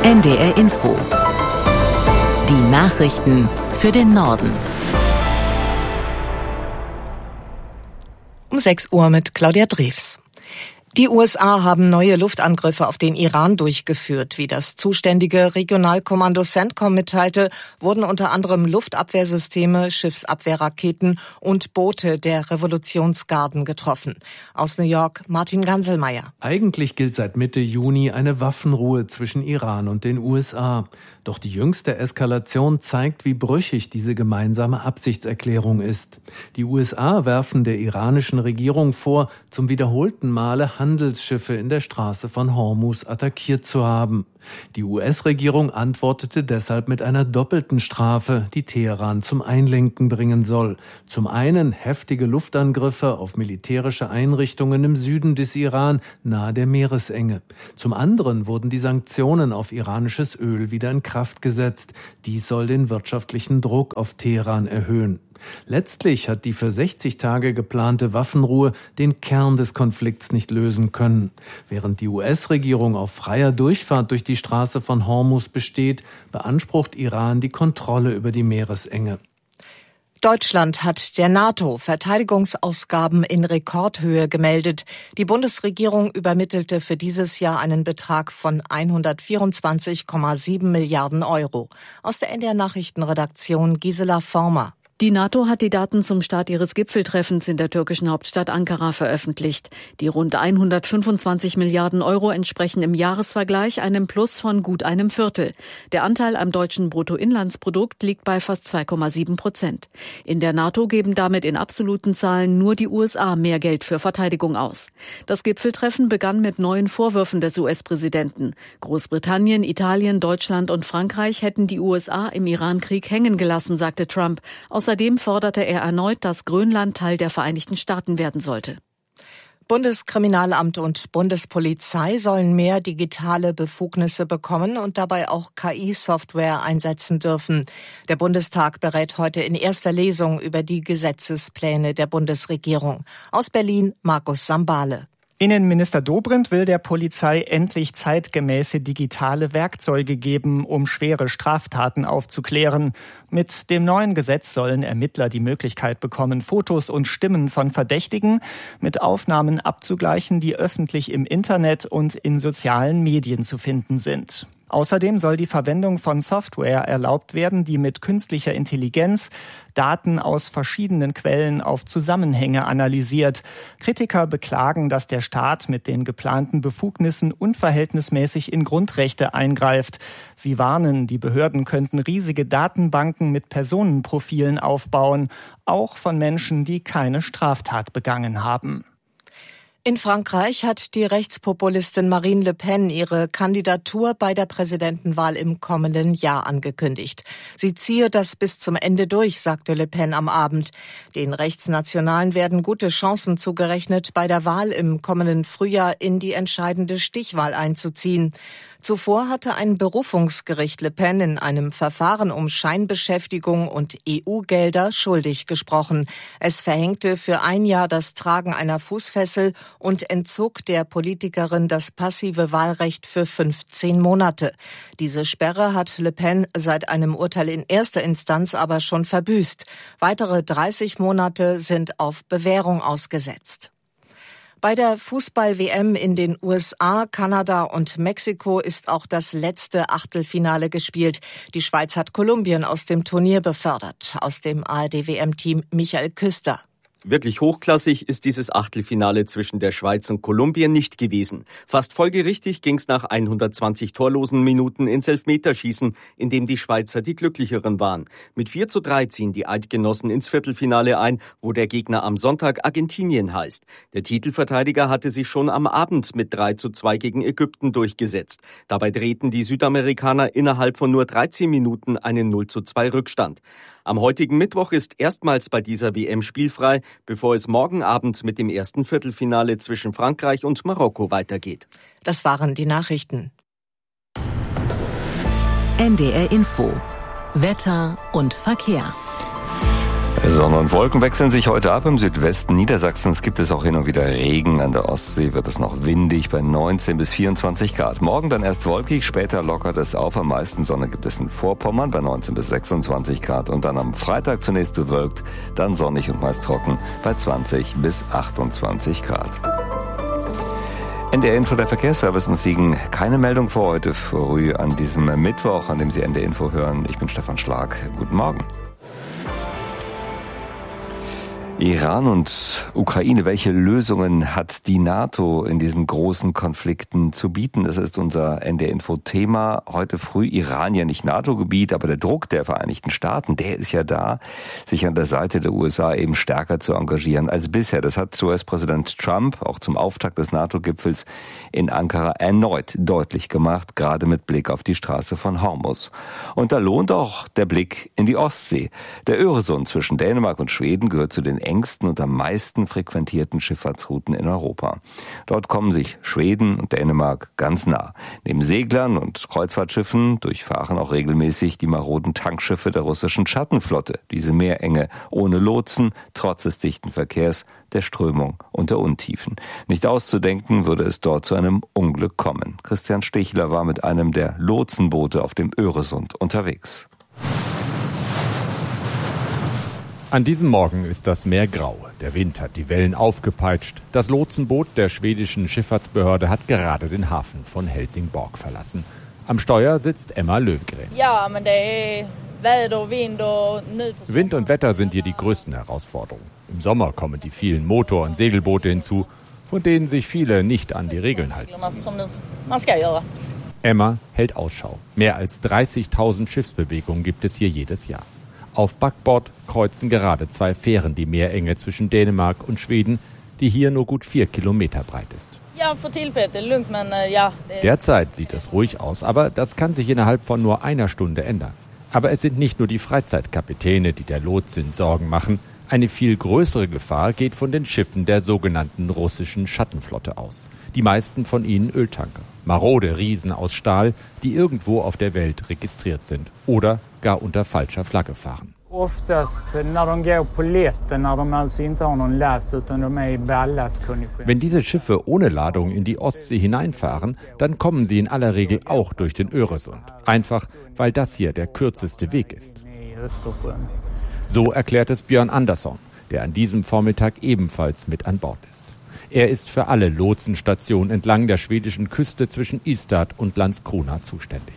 NDR Info. Die Nachrichten für den Norden. Um 6 Uhr mit Claudia Drews. Die USA haben neue Luftangriffe auf den Iran durchgeführt. Wie das zuständige Regionalkommando CENTCOM mitteilte, wurden unter anderem Luftabwehrsysteme, Schiffsabwehrraketen und Boote der Revolutionsgarden getroffen. Aus New York Martin Ganselmeier. Eigentlich gilt seit Mitte Juni eine Waffenruhe zwischen Iran und den USA. Doch die jüngste Eskalation zeigt, wie brüchig diese gemeinsame Absichtserklärung ist. Die USA werfen der iranischen Regierung vor, zum wiederholten Male Handelsschiffe in der Straße von Hormuz attackiert zu haben. Die US-Regierung antwortete deshalb mit einer doppelten Strafe, die Teheran zum Einlenken bringen soll. Zum einen heftige Luftangriffe auf militärische Einrichtungen im Süden des Iran nahe der Meeresenge. Zum anderen wurden die Sanktionen auf iranisches Öl wieder in Kraft gesetzt. Dies soll den wirtschaftlichen Druck auf Teheran erhöhen. Letztlich hat die für 60 Tage geplante Waffenruhe den Kern des Konflikts nicht lösen können. Während die US-Regierung auf freier Durchfahrt durch die Straße von Hormuz besteht, beansprucht Iran die Kontrolle über die Meeresenge. Deutschland hat der NATO Verteidigungsausgaben in Rekordhöhe gemeldet. Die Bundesregierung übermittelte für dieses Jahr einen Betrag von 124,7 Milliarden Euro. Aus der NDR Nachrichtenredaktion Gisela Former. Die NATO hat die Daten zum Start ihres Gipfeltreffens in der türkischen Hauptstadt Ankara veröffentlicht. Die rund 125 Milliarden Euro entsprechen im Jahresvergleich einem Plus von gut einem Viertel. Der Anteil am deutschen Bruttoinlandsprodukt liegt bei fast 2,7%. In der NATO geben damit in absoluten Zahlen nur die USA mehr Geld für Verteidigung aus. Das Gipfeltreffen begann mit neuen Vorwürfen des US-Präsidenten. Großbritannien, Italien, Deutschland und Frankreich hätten die USA im Iran-Krieg hängen gelassen, sagte Trump. Außerdem forderte er erneut, dass Grönland Teil der Vereinigten Staaten werden sollte. Bundeskriminalamt und Bundespolizei sollen mehr digitale Befugnisse bekommen und dabei auch KI-Software einsetzen dürfen. Der Bundestag berät heute in erster Lesung über die Gesetzespläne der Bundesregierung. Aus Berlin Markus Sambale. Innenminister Dobrindt will der Polizei endlich zeitgemäße digitale Werkzeuge geben, um schwere Straftaten aufzuklären. Mit dem neuen Gesetz sollen Ermittler die Möglichkeit bekommen, Fotos und Stimmen von Verdächtigen mit Aufnahmen abzugleichen, die öffentlich im Internet und in sozialen Medien zu finden sind. Außerdem soll die Verwendung von Software erlaubt werden, die mit künstlicher Intelligenz Daten aus verschiedenen Quellen auf Zusammenhänge analysiert. Kritiker beklagen, dass der Staat mit den geplanten Befugnissen unverhältnismäßig in Grundrechte eingreift. Sie warnen, die Behörden könnten riesige Datenbanken mit Personenprofilen aufbauen, auch von Menschen, die keine Straftat begangen haben. In Frankreich hat die Rechtspopulistin Marine Le Pen ihre Kandidatur bei der Präsidentenwahl im kommenden Jahr angekündigt. Sie ziehe das bis zum Ende durch, sagte Le Pen am Abend. Den Rechtsnationalen werden gute Chancen zugerechnet, bei der Wahl im kommenden Frühjahr in die entscheidende Stichwahl einzuziehen. Zuvor hatte ein Berufungsgericht Le Pen in einem Verfahren um Scheinbeschäftigung und EU-Gelder schuldig gesprochen. Es verhängte für 1 Jahr das Tragen einer Fußfessel und entzog der Politikerin das passive Wahlrecht für 15 Monate. Diese Sperre hat Le Pen seit einem Urteil in erster Instanz aber schon verbüßt. Weitere 30 Monate sind auf Bewährung ausgesetzt. Bei der Fußball-WM in den USA, Kanada und Mexiko ist auch das letzte Achtelfinale gespielt. Die Schweiz hat Kolumbien aus dem Turnier befördert. Aus dem ARD-WM-Team Michael Küster. Wirklich hochklassig ist dieses Achtelfinale zwischen der Schweiz und Kolumbien nicht gewesen. Fast folgerichtig ging es nach 120 torlosen Minuten ins Elfmeterschießen, in dem die Schweizer die Glücklicheren waren. Mit 4:3 ziehen die Eidgenossen ins Viertelfinale ein, wo der Gegner am Sonntag Argentinien heißt. Der Titelverteidiger hatte sich schon am Abend mit 3:2 gegen Ägypten durchgesetzt. Dabei drehten die Südamerikaner innerhalb von nur 13 Minuten einen 0:2 Rückstand. Am heutigen Mittwoch ist erstmals bei dieser WM spielfrei, bevor es morgen Abend mit dem ersten Viertelfinale zwischen Frankreich und Marokko weitergeht. Das waren die Nachrichten. NDR Info. Wetter und Verkehr. Sonne und Wolken wechseln sich heute ab. Im Südwesten Niedersachsens gibt es auch hin und wieder Regen. An der Ostsee wird es noch windig bei 19 bis 24 Grad. Morgen dann erst wolkig, später lockert es auf. Am meisten Sonne gibt es in Vorpommern bei 19 bis 26 Grad. Und dann am Freitag zunächst bewölkt, dann sonnig und meist trocken bei 20 bis 28 Grad. NDR Info, der Verkehrsservice in Siegen. Keine Meldung für heute früh an diesem Mittwoch, an dem Sie NDR Info hören. Ich bin Stefan Schlag. Guten Morgen. Iran und Ukraine, welche Lösungen hat die NATO in diesen großen Konflikten zu bieten? Das ist unser NDR-Info-Thema. Heute früh Iran ja nicht NATO-Gebiet, aber der Druck der Vereinigten Staaten, der ist ja da, sich an der Seite der USA eben stärker zu engagieren als bisher. Das hat US-Präsident Trump auch zum Auftakt des NATO-Gipfels in Ankara erneut deutlich gemacht, gerade mit Blick auf die Straße von Hormuz. Und da lohnt auch der Blick in die Ostsee. Der Öresund zwischen Dänemark und Schweden gehört zu den engsten und am meisten frequentierten Schifffahrtsrouten in Europa. Dort kommen sich Schweden und Dänemark ganz nah. Neben Seglern und Kreuzfahrtschiffen durchfahren auch regelmäßig die maroden Tankschiffe der russischen Schattenflotte diese Meerenge ohne Lotsen, trotz des dichten Verkehrs, der Strömung und der Untiefen. Nicht auszudenken würde es dort zu einem Unglück kommen. Christian Stichler war mit einem der Lotsenboote auf dem Öresund unterwegs. An diesem Morgen ist das Meer grau. Der Wind hat die Wellen aufgepeitscht. Das Lotsenboot der schwedischen Schifffahrtsbehörde hat gerade den Hafen von Helsingborg verlassen. Am Steuer sitzt Emma Löfgren. Wind und Wetter sind hier die größten Herausforderungen. Im Sommer kommen die vielen Motor- und Segelboote hinzu, von denen sich viele nicht an die Regeln halten. Emma hält Ausschau. Mehr als 30.000 Schiffsbewegungen gibt es hier jedes Jahr. Auf Backbord kreuzen gerade 2 Fähren die Meerenge zwischen Dänemark und Schweden, die hier nur gut 4 Kilometer breit ist. Derzeit sieht es ruhig aus, aber das kann sich innerhalb von nur einer Stunde ändern. Aber es sind nicht nur die Freizeitkapitäne, die der Lotsin Sorgen machen. Eine viel größere Gefahr geht von den Schiffen der sogenannten russischen Schattenflotte aus. Die meisten von ihnen Öltanker. Marode Riesen aus Stahl, die irgendwo auf der Welt registriert sind oder gar unter falscher Flagge fahren. Wenn diese Schiffe ohne Ladung in die Ostsee hineinfahren, dann kommen sie in aller Regel auch durch den Öresund. Einfach, weil das hier der kürzeste Weg ist. So erklärt es Björn Andersson, der an diesem Vormittag ebenfalls mit an Bord ist. Er ist für alle Lotsenstationen entlang der schwedischen Küste zwischen Ystad und Landskrona zuständig.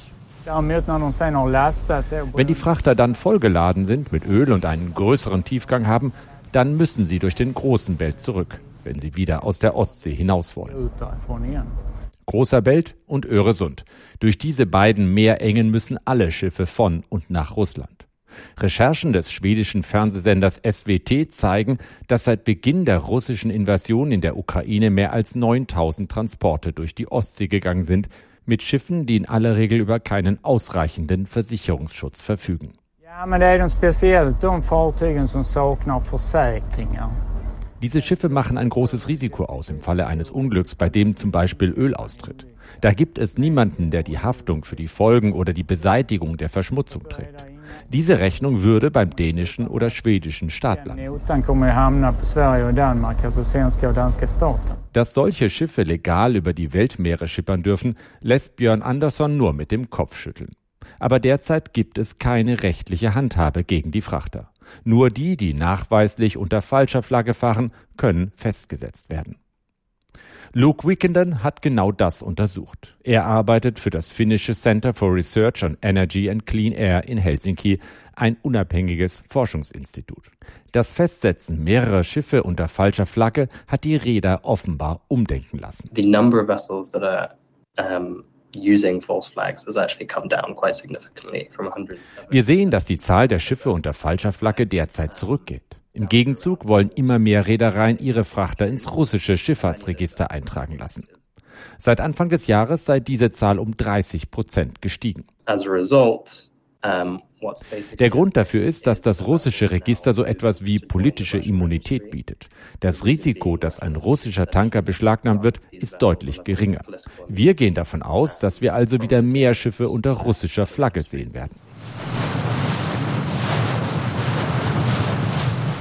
Wenn die Frachter dann vollgeladen sind mit Öl und einen größeren Tiefgang haben, dann müssen sie durch den großen Belt zurück, wenn sie wieder aus der Ostsee hinaus wollen. Großer Belt und Öresund. Durch diese beiden Meerengen müssen alle Schiffe von und nach Russland. Recherchen des schwedischen Fernsehsenders SWT zeigen, dass seit Beginn der russischen Invasion in der Ukraine mehr als 9.000 Transporte durch die Ostsee gegangen sind, mit Schiffen, die in aller Regel über keinen ausreichenden Versicherungsschutz verfügen. Diese Schiffe machen ein großes Risiko aus im Falle eines Unglücks, bei dem zum Beispiel Öl austritt. Da gibt es niemanden, der die Haftung für die Folgen oder die Beseitigung der Verschmutzung trägt. Diese Rechnung würde beim dänischen oder schwedischen Staat landen. Dass solche Schiffe legal über die Weltmeere schippern dürfen, lässt Björn Andersson nur mit dem Kopf schütteln. Aber derzeit gibt es keine rechtliche Handhabe gegen die Frachter. Nur die, die nachweislich unter falscher Flagge fahren, können festgesetzt werden. Luke Wickenden hat genau das untersucht. Er arbeitet für das finnische Center for Research on Energy and Clean Air in Helsinki, ein unabhängiges Forschungsinstitut. Das Festsetzen mehrerer Schiffe unter falscher Flagge hat die Reeder offenbar umdenken lassen. The number of vessels that are using false flags has actually come down quite significantly from 107. Wir sehen, dass die Zahl der Schiffe unter falscher Flagge derzeit zurückgeht. Im Gegenzug wollen immer mehr Reedereien ihre Frachter ins russische Schifffahrtsregister eintragen lassen. Seit Anfang des Jahres sei diese Zahl um 30% gestiegen. Der Grund dafür ist, dass das russische Register so etwas wie politische Immunität bietet. Das Risiko, dass ein russischer Tanker beschlagnahmt wird, ist deutlich geringer. Wir gehen davon aus, dass wir also wieder mehr Schiffe unter russischer Flagge sehen werden.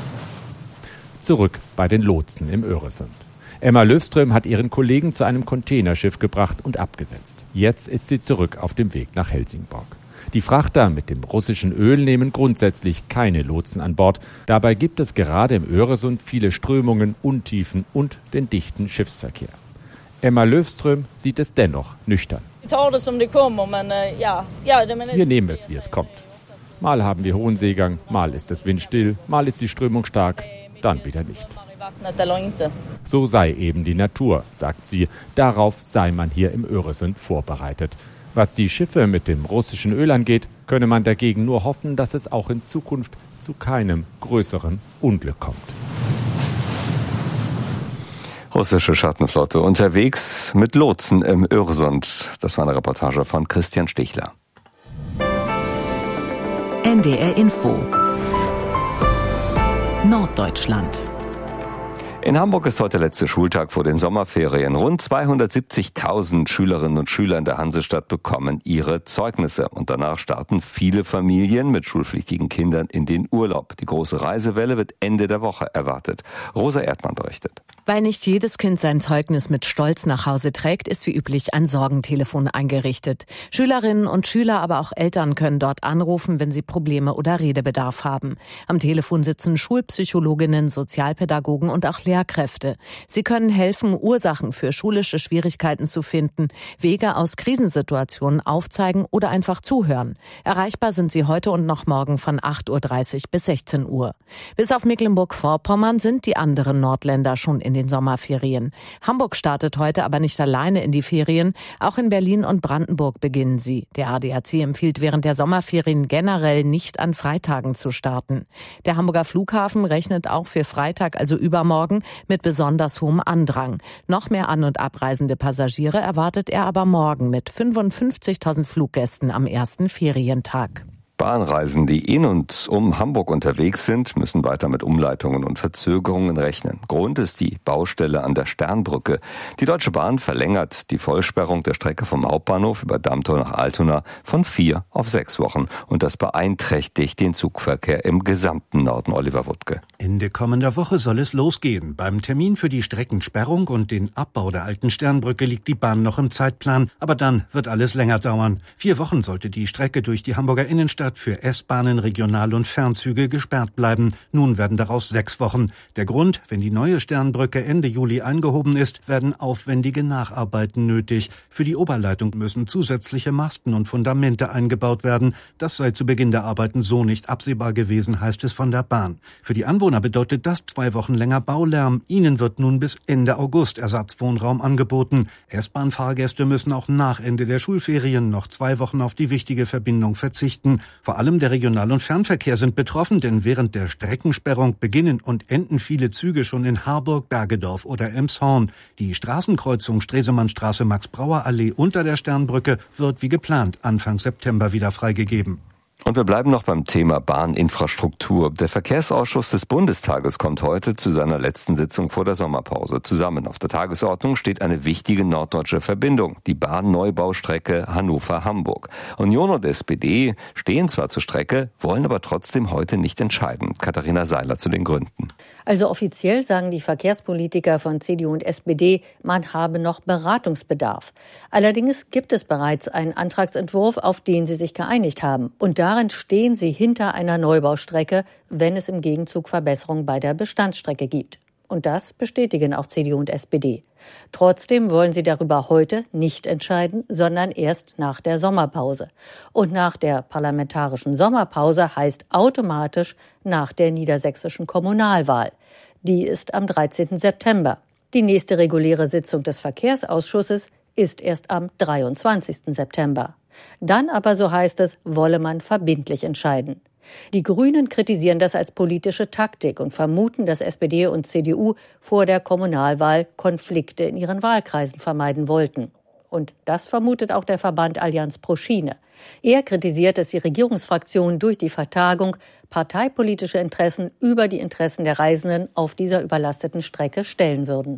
zurück bei den Lotsen im Öresund. Emma Löfström hat ihren Kollegen zu einem Containerschiff gebracht und abgesetzt. Jetzt ist sie zurück auf dem Weg nach Helsingborg. Die Frachter mit dem russischen Öl nehmen grundsätzlich keine Lotsen an Bord. Dabei gibt es gerade im Öresund viele Strömungen, Untiefen und den dichten Schiffsverkehr. Emma Löfström sieht es dennoch nüchtern. Wir nehmen es, wie es kommt. Mal haben wir hohen Seegang, mal ist es windstill, mal ist die Strömung stark, dann wieder nicht. So sei eben die Natur, sagt sie. Darauf sei man hier im Öresund vorbereitet. Was die Schiffe mit dem russischen Öl angeht, könne man dagegen nur hoffen, dass es auch in Zukunft zu keinem größeren Unglück kommt. Russische Schattenflotte unterwegs mit Lotsen im Öresund. Das war eine Reportage von Christian Stichler. NDR Info Norddeutschland. In Hamburg ist heute letzter Schultag vor den Sommerferien. Rund 270.000 Schülerinnen und Schüler in der Hansestadt bekommen ihre Zeugnisse. Und danach starten viele Familien mit schulpflichtigen Kindern in den Urlaub. Die große Reisewelle wird Ende der Woche erwartet. Rosa Erdmann berichtet. Weil nicht jedes Kind sein Zeugnis mit Stolz nach Hause trägt, ist wie üblich ein Sorgentelefon eingerichtet. Schülerinnen und Schüler, aber auch Eltern können dort anrufen, wenn sie Probleme oder Redebedarf haben. Am Telefon sitzen Schulpsychologinnen, Sozialpädagogen und auch Lehrkräfte. Sie können helfen, Ursachen für schulische Schwierigkeiten zu finden, Wege aus Krisensituationen aufzeigen oder einfach zuhören. Erreichbar sind sie heute und noch morgen von 8.30 Uhr bis 16 Uhr. Bis auf Mecklenburg-Vorpommern sind die anderen Nordländer schon in den Sommerferien. Hamburg startet heute aber nicht alleine in die Ferien. Auch in Berlin und Brandenburg beginnen sie. Der ADAC empfiehlt während der Sommerferien generell nicht an Freitagen zu starten. Der Hamburger Flughafen rechnet auch für Freitag, also übermorgen, mit besonders hohem Andrang. Noch mehr an- und abreisende Passagiere erwartet er aber morgen mit 55.000 Fluggästen am ersten Ferientag. Bahnreisen, die in und um Hamburg unterwegs sind, müssen weiter mit Umleitungen und Verzögerungen rechnen. Grund ist die Baustelle an der Sternbrücke. Die Deutsche Bahn verlängert die Vollsperrung der Strecke vom Hauptbahnhof über Dammtor nach Altona von 4 auf 6 Wochen. Und das beeinträchtigt den Zugverkehr im gesamten Norden. Oliver Wuttke. Ende kommender Woche soll es losgehen. Beim Termin für die Streckensperrung und den Abbau der alten Sternbrücke liegt die Bahn noch im Zeitplan. Aber dann wird alles länger dauern. 4 Wochen sollte die Strecke durch die Hamburger Innenstadt für S-Bahnen, Regional- und Fernzüge gesperrt bleiben. Nun werden daraus 6 Wochen. Der Grund, wenn die neue Sternbrücke Ende Juli eingehoben ist, werden aufwendige Nacharbeiten nötig. Für die Oberleitung müssen zusätzliche Masten und Fundamente eingebaut werden. Das sei zu Beginn der Arbeiten so nicht absehbar gewesen, heißt es von der Bahn. Für die Anwohner bedeutet das 2 Wochen länger Baulärm. Ihnen wird nun bis Ende August Ersatzwohnraum angeboten. S-Bahn-Fahrgäste müssen auch nach Ende der Schulferien noch 2 Wochen auf die wichtige Verbindung verzichten. Vor allem der Regional- und Fernverkehr sind betroffen, denn während der Streckensperrung beginnen und enden viele Züge schon in Harburg, Bergedorf oder Elmshorn. Die Straßenkreuzung Stresemannstraße Max-Brauer-Allee unter der Sternbrücke wird wie geplant Anfang September wieder freigegeben. Und wir bleiben noch beim Thema Bahninfrastruktur. Der Verkehrsausschuss des Bundestages kommt heute zu seiner letzten Sitzung vor der Sommerpause zusammen. Auf der Tagesordnung steht eine wichtige norddeutsche Verbindung, die Bahnneubaustrecke Hannover-Hamburg. Union und SPD stehen zwar zur Strecke, wollen aber trotzdem heute nicht entscheiden. Katharina Seiler zu den Gründen. Also offiziell sagen die Verkehrspolitiker von CDU und SPD, man habe noch Beratungsbedarf. Allerdings gibt es bereits einen Antragsentwurf, auf den sie sich geeinigt haben. Und darin stehen sie hinter einer Neubaustrecke, wenn es im Gegenzug Verbesserungen bei der Bestandsstrecke gibt. Und das bestätigen auch CDU und SPD. Trotzdem wollen sie darüber heute nicht entscheiden, sondern erst nach der Sommerpause. Und nach der parlamentarischen Sommerpause heißt automatisch nach der niedersächsischen Kommunalwahl. Die ist am 13. September. Die nächste reguläre Sitzung des Verkehrsausschusses ist erst am 23. September. Dann aber, so heißt es, wolle man verbindlich entscheiden. Die Grünen kritisieren das als politische Taktik und vermuten, dass SPD und CDU vor der Kommunalwahl Konflikte in ihren Wahlkreisen vermeiden wollten. Und das vermutet auch der Verband Allianz pro Schiene. Er kritisiert, dass die Regierungsfraktionen durch die Vertagung parteipolitische Interessen über die Interessen der Reisenden auf dieser überlasteten Strecke stellen würden.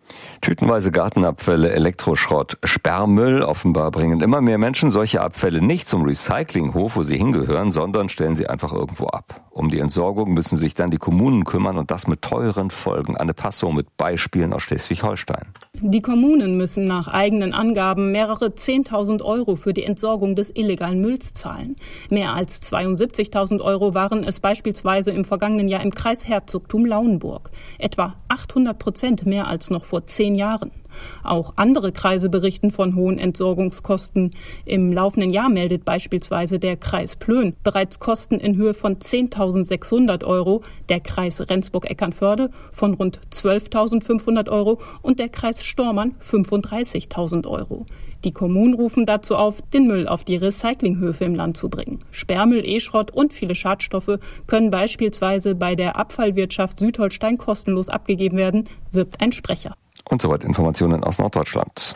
Tütenweise Gartenabfälle, Elektroschrott, Sperrmüll. Offenbar bringen immer mehr Menschen solche Abfälle nicht zum Recyclinghof, wo sie hingehören, sondern stellen sie einfach irgendwo ab. Um die Entsorgung müssen sich dann die Kommunen kümmern und das mit teuren Folgen. Anne Passow mit Beispielen aus Schleswig-Holstein. Die Kommunen müssen nach eigenen Angaben mehrere 10.000 Euro für die Entsorgung des illegalen Mülls zahlen. Mehr als 72.000 Euro waren es beispielsweise im vergangenen Jahr im Kreisherzogtum Lauenburg. Etwa 800% mehr als noch vor 10 Jahren. Auch andere Kreise berichten von hohen Entsorgungskosten. Im laufenden Jahr meldet beispielsweise der Kreis Plön bereits Kosten in Höhe von 10.600 Euro, der Kreis Rendsburg-Eckernförde von rund 12.500 Euro und der Kreis Stormann 35.000 Euro. Die Kommunen rufen dazu auf, den Müll auf die Recyclinghöfe im Land zu bringen. Sperrmüll, E-Schrott und viele Schadstoffe können beispielsweise bei der Abfallwirtschaft Südholstein kostenlos abgegeben werden, wirbt ein Sprecher. Und soweit Informationen aus Norddeutschland.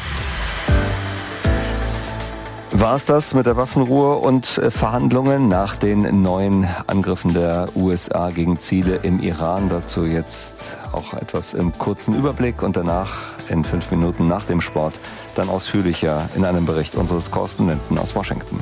War es das mit der Waffenruhe und Verhandlungen nach den neuen Angriffen der USA gegen Ziele im Iran? Dazu jetzt auch etwas im kurzen Überblick und danach in 5 Minuten nach dem Sport dann ausführlicher in einem Bericht unseres Korrespondenten aus Washington.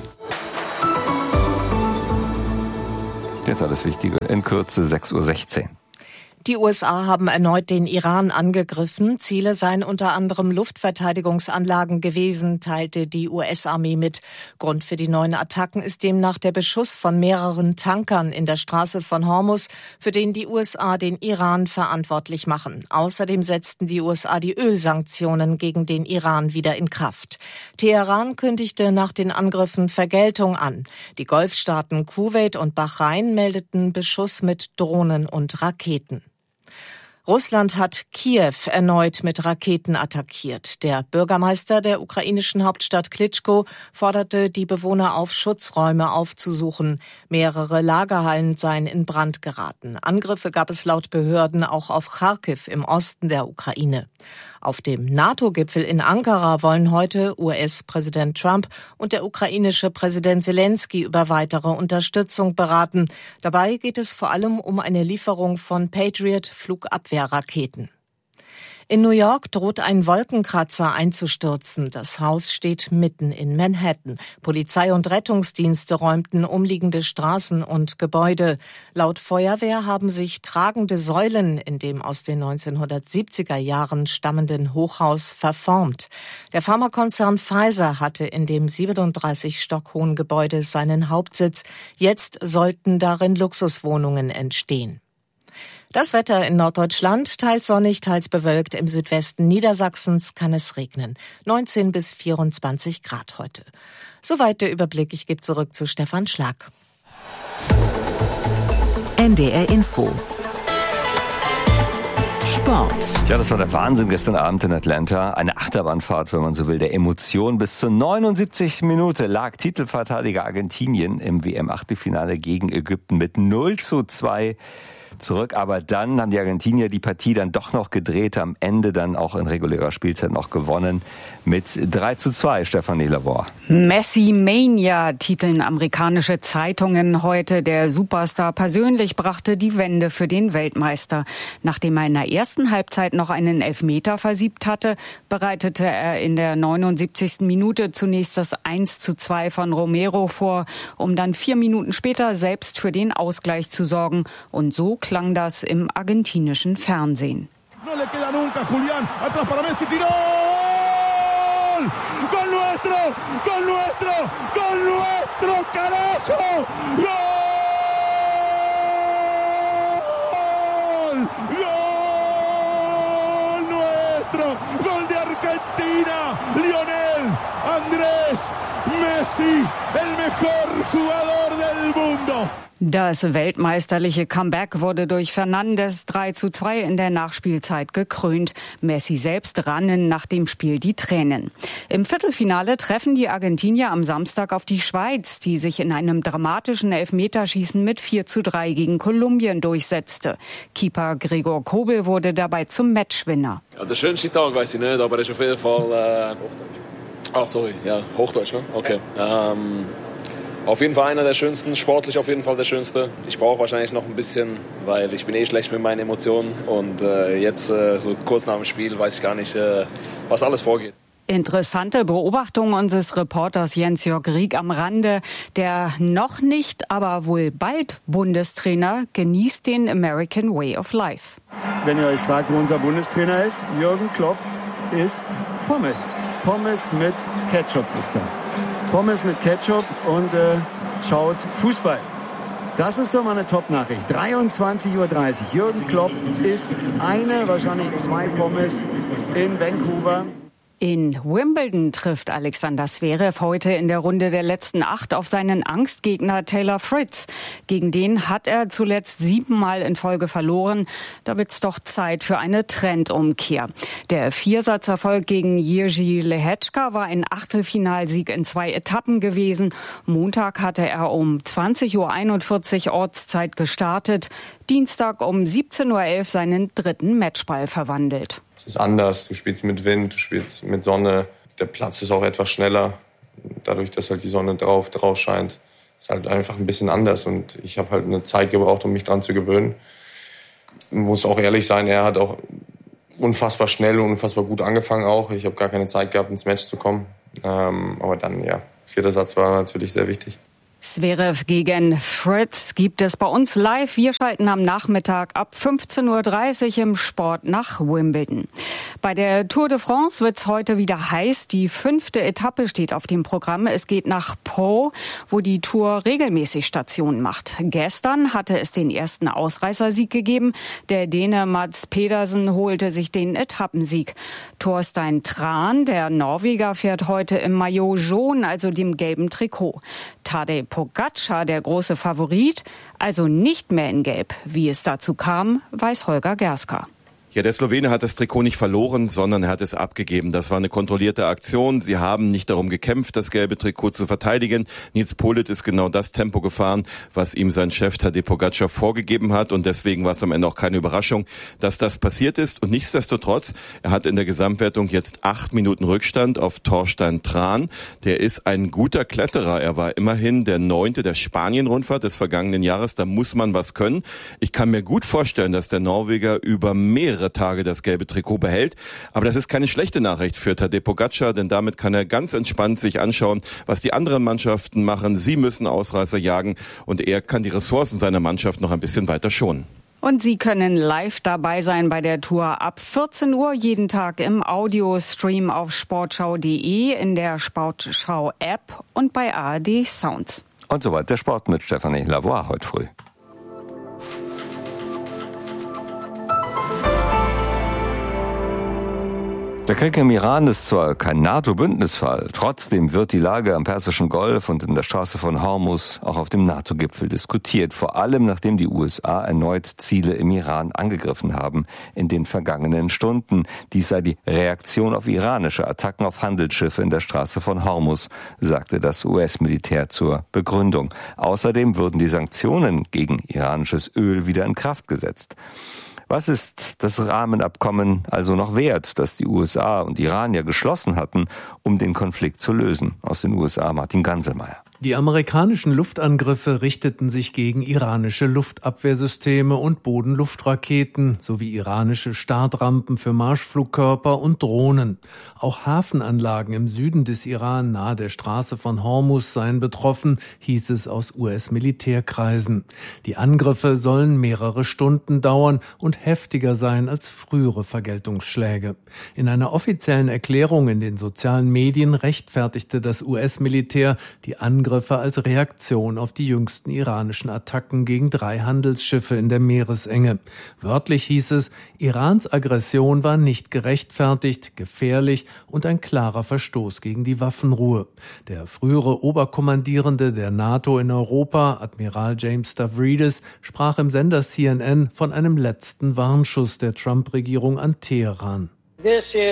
Jetzt alles Wichtige in Kürze 6:16 Uhr. Die USA haben erneut den Iran angegriffen. Ziele seien unter anderem Luftverteidigungsanlagen gewesen, teilte die US-Armee mit. Grund für die neuen Attacken ist demnach der Beschuss von mehreren Tankern in der Straße von Hormuz, für den die USA den Iran verantwortlich machen. Außerdem setzten die USA die Ölsanktionen gegen den Iran wieder in Kraft. Teheran kündigte nach den Angriffen Vergeltung an. Die Golfstaaten Kuwait und Bahrain meldeten Beschuss mit Drohnen und Raketen. Russland hat Kiew erneut mit Raketen attackiert. Der Bürgermeister der ukrainischen Hauptstadt Klitschko forderte die Bewohner auf, Schutzräume aufzusuchen. Mehrere Lagerhallen seien in Brand geraten. Angriffe gab es laut Behörden auch auf Charkiw im Osten der Ukraine. Auf dem NATO-Gipfel in Ankara wollen heute US-Präsident Trump und der ukrainische Präsident Zelensky über weitere Unterstützung beraten. Dabei geht es vor allem um eine Lieferung von Patriot-Flugabwehrraketen. In New York droht ein Wolkenkratzer einzustürzen. Das Haus steht mitten in Manhattan. Polizei und Rettungsdienste räumten umliegende Straßen und Gebäude. Laut Feuerwehr haben sich tragende Säulen in dem aus den 1970er Jahren stammenden Hochhaus verformt. Der Pharmakonzern Pfizer hatte in dem 37 Stock hohen Gebäude seinen Hauptsitz. Jetzt sollten darin Luxuswohnungen entstehen. Das Wetter in Norddeutschland, teils sonnig, teils bewölkt. Im Südwesten Niedersachsens kann es regnen. 19 bis 24 Grad heute. Soweit der Überblick. Ich gebe zurück zu Stefan Schlag. NDR Info. Sport. Ja, das war der Wahnsinn gestern Abend in Atlanta. Eine Achterbahnfahrt, wenn man so will, der Emotion. Bis zur 79. Minute lag Titelverteidiger Argentinien im WM-Achtelfinale gegen Ägypten mit 0:2 zurück, aber dann haben die Argentinier die Partie dann doch noch gedreht, am Ende dann auch in regulärer Spielzeit noch gewonnen mit 3:2, Stefanie Lavor. Messi-Mania titeln amerikanische Zeitungen heute. Der Superstar persönlich brachte die Wende für den Weltmeister. Nachdem er in der ersten Halbzeit noch einen Elfmeter versiebt hatte, bereitete er in der 79. Minute zunächst das 1:2 von Romero vor, um dann 4 Minuten später selbst für den Ausgleich zu sorgen. Und so klang das im argentinischen Fernsehen. No le queda nunca, Julián, atrás para Messi, tiró! Gol nuestro, gol nuestro, gol nuestro, carajo! Gol! Gol nuestro, gol de Argentina, Lionel Andrés Messi, el mejor jugador del mundo. Das weltmeisterliche Comeback wurde durch Fernandes 3:2 in der Nachspielzeit gekrönt. Messi selbst rannen nach dem Spiel die Tränen. Im Viertelfinale treffen die Argentinier am Samstag auf die Schweiz, die sich in einem dramatischen Elfmeterschießen mit 4:3 gegen Kolumbien durchsetzte. Keeper Gregor Kobel wurde dabei zum Matchwinner. Ja, der schönste Tag weiß ich nicht, aber es ist auf jeden Fall... Hochdeutsch, ne? Okay. Auf jeden Fall einer der schönsten, sportlich auf jeden Fall der schönste. Ich brauche wahrscheinlich noch ein bisschen, weil ich bin schlecht mit meinen Emotionen. Und jetzt so kurz nach dem Spiel weiß ich gar nicht, was alles vorgeht. Interessante Beobachtung unseres Reporters Jens-Jörg Rieck am Rande. Der noch nicht, aber wohl bald Bundestrainer genießt den American Way of Life. Wenn ihr euch fragt, wo unser Bundestrainer ist, Jürgen Klopp isst Pommes. Pommes mit Ketchup ist er. Pommes mit Ketchup und schaut Fußball. Das ist doch mal eine Top-Nachricht. 23:30 Uhr. Jürgen Klopp isst wahrscheinlich 2 Pommes in Vancouver. In Wimbledon trifft Alexander Zverev heute in der Runde der letzten 8 auf seinen Angstgegner Taylor Fritz. Gegen den hat er zuletzt 7-mal in Folge verloren. Da wird's doch Zeit für eine Trendumkehr. Der Viersatzerfolg gegen Jiří Lehečka war ein Achtelfinalsieg in 2 Etappen gewesen. Montag hatte er um 20:41 Uhr Ortszeit gestartet. Dienstag um 17:11 Uhr seinen 3. Matchball verwandelt. Es ist anders, du spielst mit Wind, du spielst mit Sonne. Der Platz ist auch etwas schneller, dadurch, dass halt die Sonne drauf scheint. Ist halt einfach ein bisschen anders und ich habe halt eine Zeit gebraucht, um mich dran zu gewöhnen. Ich muss auch ehrlich sein, er hat auch unfassbar schnell und unfassbar gut angefangen auch. Ich habe gar keine Zeit gehabt, ins Match zu kommen. Aber dann, 4. Satz war natürlich sehr wichtig. Zverev gegen Fritz gibt es bei uns live. Wir schalten am Nachmittag ab 15:30 Uhr im Sport nach Wimbledon. Bei der Tour de France wird's heute wieder heiß. Die 5. Etappe steht auf dem Programm. Es geht nach Pau, wo die Tour regelmäßig Stationen macht. Gestern hatte es den ersten Ausreißersieg gegeben. Der Däne Mads Pedersen holte sich den Etappensieg. Thorstein Tran, der Norweger, fährt heute im Maillot jaune, also dem gelben Trikot. Tadej Pogačar, der große Favorit, also nicht mehr in Gelb. Wie es dazu kam, weiß Holger Gerska. Ja, der Slowene hat das Trikot nicht verloren, sondern er hat es abgegeben. Das war eine kontrollierte Aktion. Sie haben nicht darum gekämpft, das gelbe Trikot zu verteidigen. Nils Politt ist genau das Tempo gefahren, was ihm sein Chef Tadej Pogačar vorgegeben hat. Und deswegen war es am Ende auch keine Überraschung, dass das passiert ist. Und nichtsdestotrotz, er hat in der Gesamtwertung jetzt 8 Minuten Rückstand auf Thorstein Tran. Der ist ein guter Kletterer. Er war immerhin der 9. der Spanien-Rundfahrt des vergangenen Jahres. Da muss man was können. Ich kann mir gut vorstellen, dass der Norweger über mehrere Tage das gelbe Trikot behält. Aber das ist keine schlechte Nachricht für Tadej Pogačar, denn damit kann er ganz entspannt sich anschauen, was die anderen Mannschaften machen. Sie müssen Ausreißer jagen und er kann die Ressourcen seiner Mannschaft noch ein bisschen weiter schonen. Und Sie können live dabei sein bei der Tour ab 14 Uhr jeden Tag im Audiostream auf sportschau.de, in der Sportschau-App und bei ARD Sounds. Und soweit der Sport mit Stefanie Lavoie heute früh. Der Krieg im Iran ist zwar kein NATO-Bündnisfall, trotzdem wird die Lage am Persischen Golf und in der Straße von Hormuz auch auf dem NATO-Gipfel diskutiert, vor allem nachdem die USA erneut Ziele im Iran angegriffen haben in den vergangenen Stunden. Dies sei die Reaktion auf iranische Attacken auf Handelsschiffe in der Straße von Hormuz, sagte das US-Militär zur Begründung. Außerdem würden die Sanktionen gegen iranisches Öl wieder in Kraft gesetzt. Was ist das Rahmenabkommen also noch wert, das die USA und Iran ja geschlossen hatten, um den Konflikt zu lösen? Aus den USA Martin Ganselmeier. Die amerikanischen Luftangriffe richteten sich gegen iranische Luftabwehrsysteme und Bodenluftraketen sowie iranische Startrampen für Marschflugkörper und Drohnen. Auch Hafenanlagen im Süden des Iran nahe der Straße von Hormuz seien betroffen, hieß es aus US-Militärkreisen. Die Angriffe sollen mehrere Stunden dauern und heftiger sein als frühere Vergeltungsschläge. In einer offiziellen Erklärung in den sozialen Medien rechtfertigte das US-Militär die Angriffe als Reaktion auf die jüngsten iranischen Attacken gegen 3 Handelsschiffe in der Meeresenge. Wörtlich hieß es, Irans Aggression war nicht gerechtfertigt, gefährlich und ein klarer Verstoß gegen die Waffenruhe. Der frühere Oberkommandierende der NATO in Europa, Admiral James Stavridis, sprach im Sender CNN von einem letzten Warnschuss der Trump-Regierung an Teheran. This is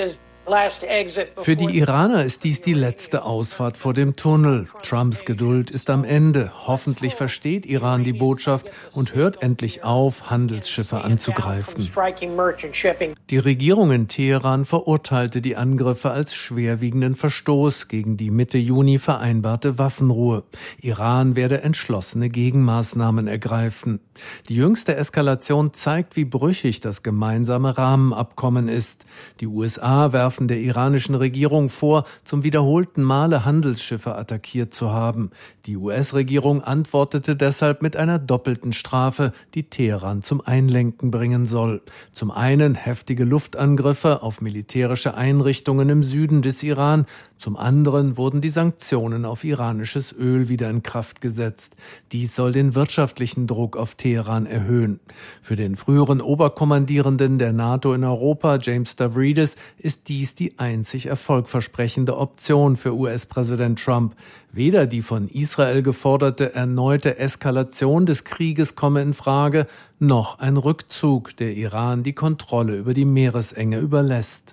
Für die Iraner ist dies die letzte Ausfahrt vor dem Tunnel. Trumps Geduld ist am Ende. Hoffentlich versteht Iran die Botschaft und hört endlich auf, Handelsschiffe anzugreifen. Die Regierung in Teheran verurteilte die Angriffe als schwerwiegenden Verstoß gegen die Mitte Juni vereinbarte Waffenruhe. Iran werde entschlossene Gegenmaßnahmen ergreifen. Die jüngste Eskalation zeigt, wie brüchig das gemeinsame Rahmenabkommen ist. Die USA werfen der iranischen Regierung vor, zum wiederholten Male Handelsschiffe attackiert zu haben. Die US-Regierung antwortete deshalb mit einer doppelten Strafe, die Teheran zum Einlenken bringen soll. Zum einen heftige Luftangriffe auf militärische Einrichtungen im Süden des Iran, zum anderen wurden die Sanktionen auf iranisches Öl wieder in Kraft gesetzt. Dies soll den wirtschaftlichen Druck auf Teheran erhöhen. Für den früheren Oberkommandierenden der NATO in Europa, James Stavridis, ist dies die einzig erfolgversprechende Option für US-Präsident Trump. Weder die von Israel geforderte erneute Eskalation des Krieges komme in Frage, noch ein Rückzug, der Iran die Kontrolle über die Meeresenge überlässt.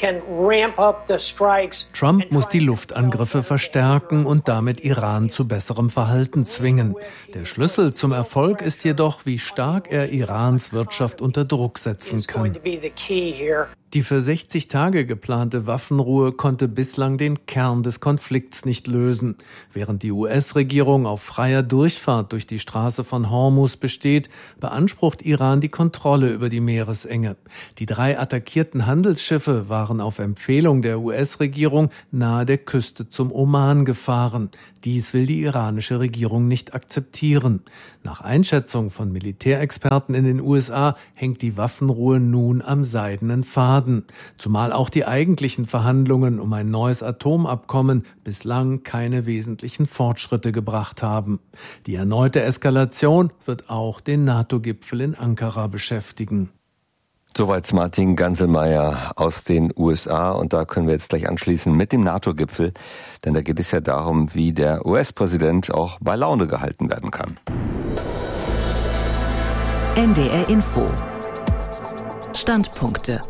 Trump muss die Luftangriffe verstärken und damit Iran zu besserem Verhalten zwingen. Der Schlüssel zum Erfolg ist jedoch, wie stark er Irans Wirtschaft unter Druck setzen kann. Die für 60 Tage geplante Waffenruhe konnte bislang den Kern des Konflikts nicht lösen. Während die US-Regierung auf freier Durchfahrt durch die Straße von Hormuz besteht, beansprucht Iran die Kontrolle über die Meeresenge. Die 3 attackierten Handelsschiffe waren auf Empfehlung der US-Regierung nahe der Küste zum Oman gefahren. Dies will die iranische Regierung nicht akzeptieren. Nach Einschätzung von Militärexperten in den USA hängt die Waffenruhe nun am seidenen Faden. Zumal auch die eigentlichen Verhandlungen um ein neues Atomabkommen bislang keine wesentlichen Fortschritte gebracht haben. Die erneute Eskalation wird auch den NATO-Gipfel in Ankara beschäftigen. Soweit Martin Ganselmeier aus den USA, und da können wir jetzt gleich anschließen mit dem NATO-Gipfel, denn da geht es ja darum, wie der US-Präsident auch bei Laune gehalten werden kann. NDR Info. Standpunkte.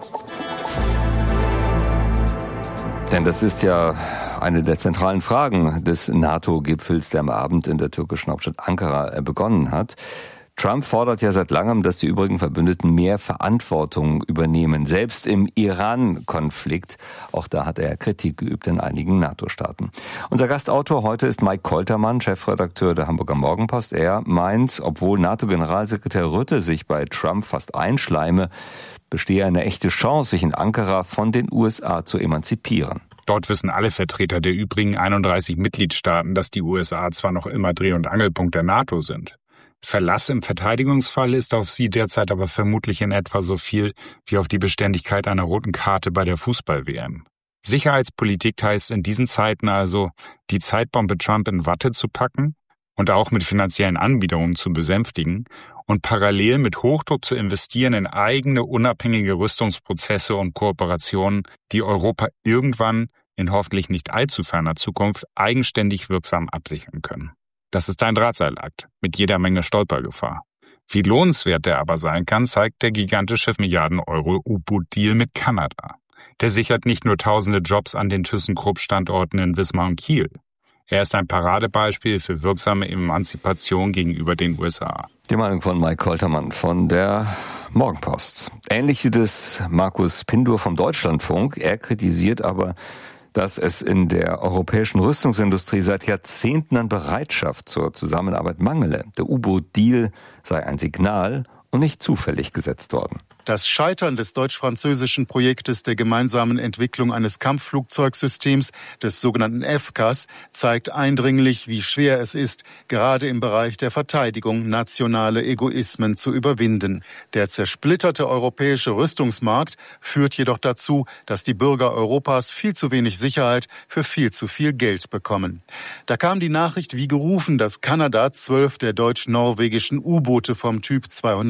Denn das ist ja eine der zentralen Fragen des NATO-Gipfels, der am Abend in der türkischen Hauptstadt Ankara begonnen hat. Trump fordert ja seit langem, dass die übrigen Verbündeten mehr Verantwortung übernehmen, selbst im Iran-Konflikt. Auch da hat er Kritik geübt in einigen NATO-Staaten. Unser Gastautor heute ist Mike Koltermann, Chefredakteur der Hamburger Morgenpost. Er meint, obwohl NATO-Generalsekretär Rutte sich bei Trump fast einschleime, bestehe eine echte Chance, sich in Ankara von den USA zu emanzipieren. Dort wissen alle Vertreter der übrigen 31 Mitgliedstaaten, dass die USA zwar noch immer Dreh- und Angelpunkt der NATO sind. Verlass im Verteidigungsfall ist auf sie derzeit aber vermutlich in etwa so viel wie auf die Beständigkeit einer roten Karte bei der Fußball-WM. Sicherheitspolitik heißt in diesen Zeiten also, die Zeitbombe Trump in Watte zu packen und auch mit finanziellen Anbiederungen zu besänftigen und parallel mit Hochdruck zu investieren in eigene unabhängige Rüstungsprozesse und Kooperationen, die Europa irgendwann in hoffentlich nicht allzu ferner Zukunft eigenständig wirksam absichern können. Das ist ein Drahtseilakt mit jeder Menge Stolpergefahr. Wie lohnenswert der aber sein kann, zeigt der gigantische Milliarden-Euro-U-Boot-Deal mit Kanada. Der sichert nicht nur tausende Jobs an den ThyssenKrupp-Standorten in Wismar und Kiel. Er ist ein Paradebeispiel für wirksame Emanzipation gegenüber den USA. Die Meinung von Mike Koltermann von der Morgenpost. Ähnlich sieht es Markus Pindur vom Deutschlandfunk. Er kritisiert aber, dass es in der europäischen Rüstungsindustrie seit Jahrzehnten an Bereitschaft zur Zusammenarbeit mangele. Der U-Boot-Deal sei ein Signal und nicht zufällig gesetzt worden. Das Scheitern des deutsch-französischen Projektes der gemeinsamen Entwicklung eines Kampfflugzeugsystems, des sogenannten FCAS, zeigt eindringlich, wie schwer es ist, gerade im Bereich der Verteidigung nationale Egoismen zu überwinden. Der zersplitterte europäische Rüstungsmarkt führt jedoch dazu, dass die Bürger Europas viel zu wenig Sicherheit für viel zu viel Geld bekommen. Da kam die Nachricht wie gerufen, dass Kanada 12 der deutsch-norwegischen U-Boote vom Typ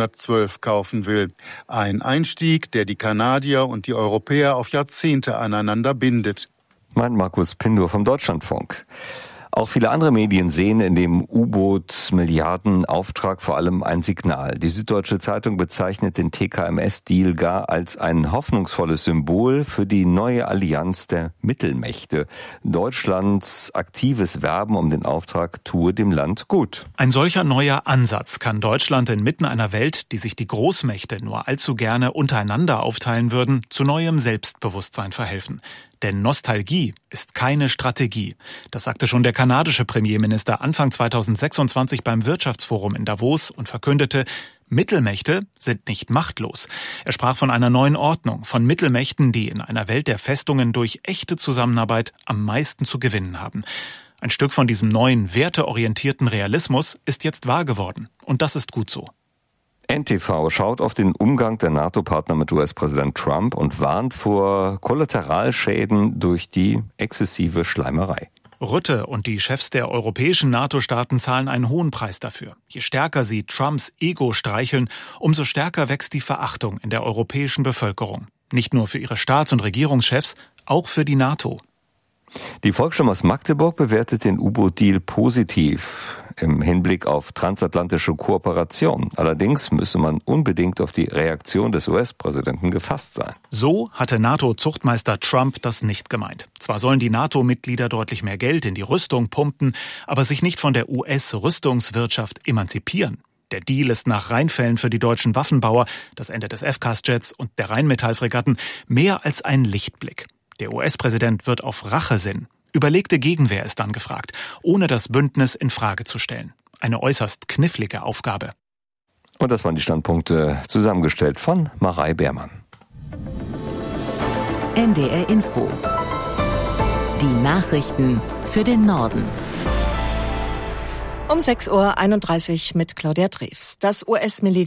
212 kaufen will. Ein Einstieg, der die Kanadier und die Europäer auf Jahrzehnte aneinander bindet. Meint Markus Pindur vom Deutschlandfunk. Auch viele andere Medien sehen in dem U-Boot-Milliardenauftrag vor allem ein Signal. Die Süddeutsche Zeitung bezeichnet den TKMS-Deal gar als ein hoffnungsvolles Symbol für die neue Allianz der Mittelmächte. Deutschlands aktives Werben um den Auftrag tue dem Land gut. Ein solcher neuer Ansatz kann Deutschland inmitten einer Welt, die sich die Großmächte nur allzu gerne untereinander aufteilen würden, zu neuem Selbstbewusstsein verhelfen. Denn Nostalgie ist keine Strategie. Das sagte schon der kanadische Premierminister Anfang 2026 beim Wirtschaftsforum in Davos und verkündete, Mittelmächte sind nicht machtlos. Er sprach von einer neuen Ordnung, von Mittelmächten, die in einer Welt der Festungen durch echte Zusammenarbeit am meisten zu gewinnen haben. Ein Stück von diesem neuen, werteorientierten Realismus ist jetzt wahr geworden. Und das ist gut so. NTV schaut auf den Umgang der NATO-Partner mit US-Präsident Trump und warnt vor Kollateralschäden durch die exzessive Schleimerei. Rutte und die Chefs der europäischen NATO-Staaten zahlen einen hohen Preis dafür. Je stärker sie Trumps Ego streicheln, umso stärker wächst die Verachtung in der europäischen Bevölkerung. Nicht nur für ihre Staats- und Regierungschefs, auch für die NATO. Die Volksstimme aus Magdeburg bewertet den U-Boot-Deal positiv im Hinblick auf transatlantische Kooperation. Allerdings müsse man unbedingt auf die Reaktion des US-Präsidenten gefasst sein. So hatte NATO-Zuchtmeister Trump das nicht gemeint. Zwar sollen die NATO-Mitglieder deutlich mehr Geld in die Rüstung pumpen, aber sich nicht von der US-Rüstungswirtschaft emanzipieren. Der Deal ist nach Rheinfällen für die deutschen Waffenbauer, das Ende des FCAS-Jets und der Rheinmetall-Fregatten, mehr als ein Lichtblick. Der US-Präsident wird auf Rache sinnen. Überlegte Gegenwehr ist dann gefragt, ohne das Bündnis in Frage zu stellen. Eine äußerst knifflige Aufgabe. Und das waren die Standpunkte, zusammengestellt von Marei Beermann. NDR Info. Die Nachrichten für den Norden. Um 6:31 Uhr mit Claudia Drews. Das US-Militär